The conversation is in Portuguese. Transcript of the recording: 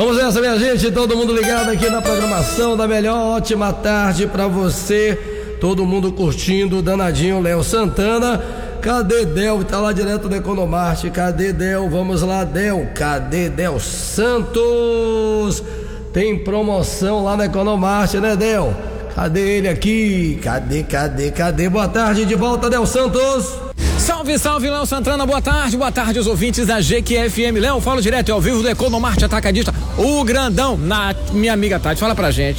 Vamos nessa, minha gente, todo mundo ligado aqui na programação da melhor. Ótima tarde pra você, todo mundo curtindo o danadinho Léo Santana. Cadê Del? Tá lá direto da Economarte. Cadê Del? Vamos lá, Del. Cadê Del Santos? Tem promoção lá na Economarte, né, Del? Cadê ele aqui? Cadê? Boa tarde, de volta, Del Santos. Salve, Léo Santana, boa tarde os ouvintes da GQFM. Léo, falo direto, ao vivo do Economarte Atacadista, o grandão, minha amiga Tati, fala pra gente.